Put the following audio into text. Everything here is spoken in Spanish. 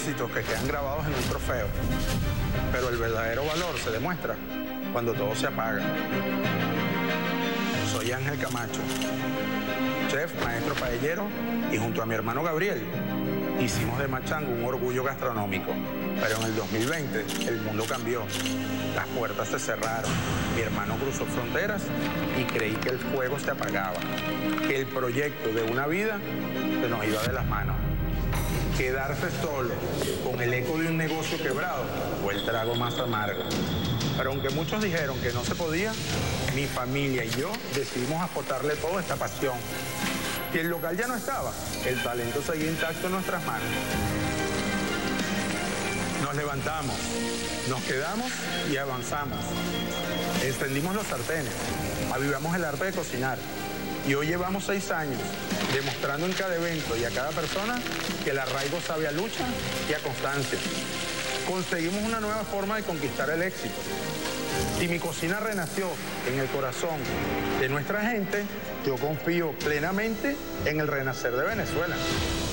éxitos que quedan grabados en un trofeo, pero el verdadero valor se demuestra cuando todo se apaga. Soy Ángel Camacho, chef, maestro paellero, y junto a mi hermano Gabriel hicimos de Machango un orgullo gastronómico. Pero en el 2020 el mundo cambió, las puertas se cerraron, mi hermano cruzó fronteras y creí que el fuego se apagaba, que el proyecto de una vida se nos iba de las manos. Quedarse solo con el eco de un negocio quebrado fue el trago más amargo. Pero aunque muchos dijeron que no se podía, mi familia y yo decidimos aportarle toda esta pasión. Si el local ya no estaba, el talento seguía intacto en nuestras manos. Nos levantamos, nos quedamos y avanzamos. Encendimos los sartenes, avivamos el arte de cocinar. Y hoy llevamos 6 años demostrando en cada evento y a cada persona que el arraigo sabe a lucha y a constancia. Conseguimos una nueva forma de conquistar el éxito. Si mi cocina renació en el corazón de nuestra gente, yo confío plenamente en el renacer de Venezuela.